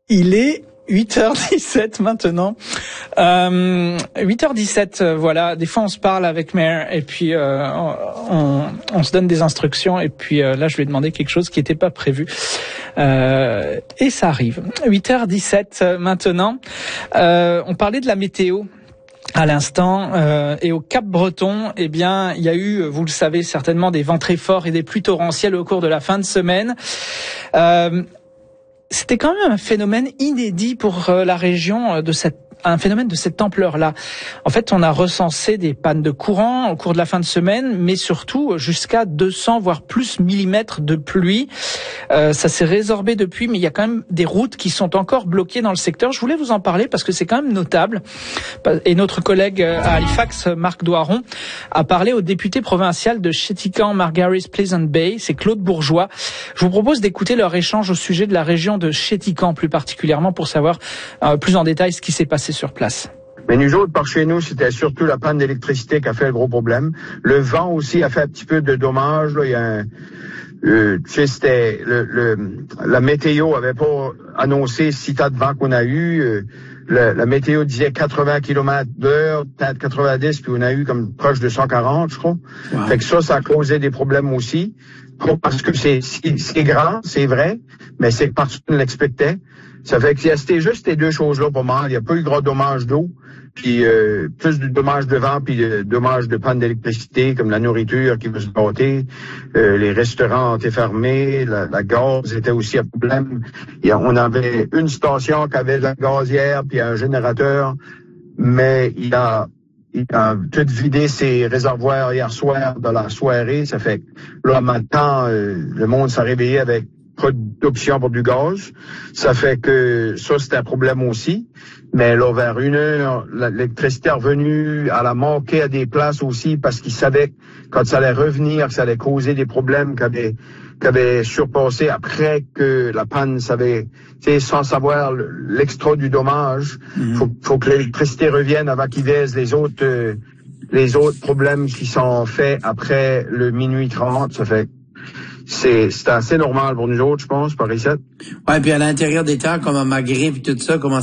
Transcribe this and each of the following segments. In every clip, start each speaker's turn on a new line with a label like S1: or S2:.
S1: Il est 8h17 maintenant. 8h17, voilà. Des fois, on se parle avec Mare et puis on se donne des instructions. Et puis là, je lui ai demandé quelque chose qui n'était pas prévu. Et ça arrive. 8h17 maintenant. On parlait de la météo à l'instant, et au Cap-Breton, eh bien, il y a eu, vous le savez certainement, des vents très forts et des pluies torrentielles au cours de la fin de semaine. C'était quand même un phénomène inédit pour la région un phénomène de cette ampleur-là. En fait, on a recensé des pannes de courant au cours de la fin de semaine, mais surtout jusqu'à 200 voire plus millimètres de pluie. Ça s'est résorbé depuis, mais il y a quand même des routes qui sont encore bloquées dans le secteur. Je voulais vous en parler parce que c'est quand même notable. Et notre collègue à Halifax, Marc Doiron, a parlé au député provincial de Chéticamp, Margaris Pleasant Bay, c'est Claude Bourgeois. Je vous propose d'écouter leur échange au sujet de la région de Chéticamp plus particulièrement pour savoir plus en détail ce qui s'est passé sur place.
S2: Mais nous autres, par chez nous, c'était surtout la panne d'électricité qui a fait le gros problème. Le vent aussi a fait un petit peu de dommages. Là. Il y a tu sais, c'était la météo avait pas annoncé si tas de vent qu'on a eu. La météo disait 80 km/h, peut-être 90, puis on a eu comme proche de 140, je crois. Wow. Fait que ça a causé des problèmes aussi. Parce que c'est grand, c'est vrai, mais c'est parce qu'on l'expectait. Ça fait que c'était juste ces deux choses-là pour moi. Il n'y a pas eu gros dommages d'eau, puis plus de dommages de vent, puis de dommages de panne d'électricité, comme la nourriture qui veut se gâter, les restaurants ont été fermés, la gaz était aussi un problème. On avait une station qui avait de la gazière, puis un générateur, mais il a tout vidé ses réservoirs hier soir dans la soirée. Ça fait que là, maintenant, le monde s'est réveillé avec pas d'option pour du gaz. Ça fait que ça, c'est un problème aussi. Mais là, vers 1h, l'électricité est revenue. Elle a manqué à des places aussi parce qu'ils savaient quand ça allait revenir, que ça allait causer des problèmes qui avaient surpassé après que la panne savait, tu sais, sans savoir l'extra du dommage. Faut que l'électricité revienne avant qu'ils baissent les autres problèmes qui sont faits après le minuit 30. Ça fait c'est assez normal pour nous autres, je pense, par ici.
S3: Ouais, puis à l'intérieur des terres, comme à Maghré et tout ça, comment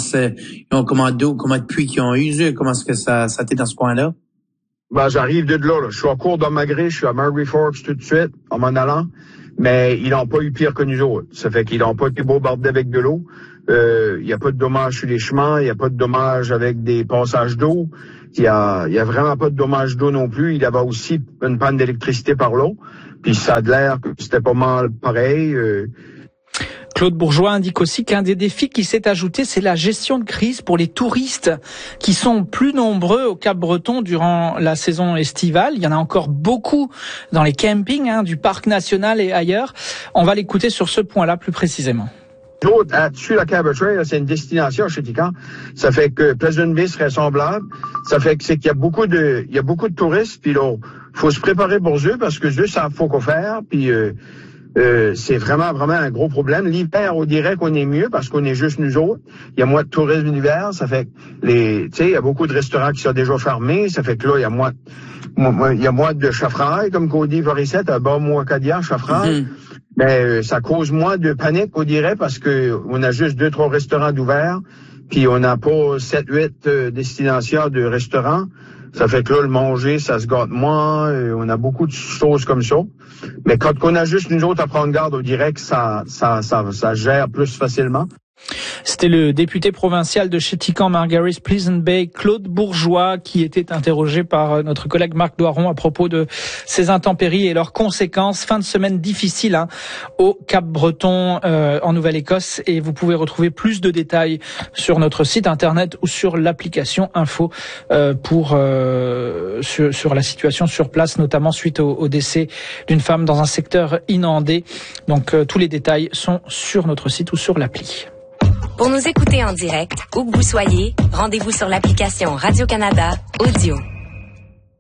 S3: de pluie qu'ils ont eu, comment est-ce que ça t'est dans ce coin-là?
S2: Ben, j'arrive de là. Je suis en cours dans Maghré, je suis à Murray Forks tout de suite, en m'en allant. Mais ils n'ont pas eu pire que nous autres. Ça fait qu'ils n'ont pas été bombardés avec de l'eau. Il n'y a pas de dommages sur les chemins, il n'y a pas de dommages avec des passages d'eau. Il y a vraiment pas de dommages d'eau non plus. Il y avait aussi une panne d'électricité par l'eau. Puis ça a l'air que c'était pas mal pareil.
S1: Claude Bourgeois indique aussi qu'un des défis qui s'est ajouté, c'est la gestion de crise pour les touristes qui sont plus nombreux au Cap-Breton durant la saison estivale. Il y en a encore beaucoup dans les campings du parc national et ailleurs. On va l'écouter sur ce point-là plus précisément.
S2: Là-dessus, la Cabot Trail, c'est une destination à Chéticamp. Ça fait que Pleasant Bay serait semblable. Ça fait que c'est qu'il y a beaucoup de touristes, puis là, faut se préparer pour eux, parce que eux savent faut quoi faire, puis c'est vraiment un gros problème. L'hiver, on dirait qu'on est mieux, parce qu'on est juste nous autres. Il y a moins de tourisme l'hiver, ça fait que tu sais, il y a beaucoup de restaurants qui sont déjà fermés, ça fait que là, il y a moins de chaffrailles, comme qu'on dit, Varicette, à bas mois Cadia, chaffrailles. Mais ça cause moins de panique, on dirait, parce que on a juste 2-3 restaurants d'ouverts, puis on n'a pas 7-8 destinations de restaurants. Ça fait que là, le manger, ça se gâte moins. On a beaucoup de choses comme ça. Mais quand on a juste nous autres à prendre garde, on dirait que ça gère plus facilement.
S1: C'était le député provincial de Chéticamp, Margaris Pleasant Bay, Claude Bourgeois, qui était interrogé par notre collègue Marc Doiron à propos de ces intempéries et leurs conséquences. Fin de semaine difficile au Cap-Breton en Nouvelle-Écosse, et vous pouvez retrouver plus de détails sur notre site internet ou sur l'application Info sur la situation sur place, notamment suite au décès d'une femme dans un secteur inondé. Donc tous les détails sont sur notre site ou sur l'appli.
S4: Pour nous écouter en direct, où que vous soyez, rendez-vous sur l'application Radio-Canada Audio.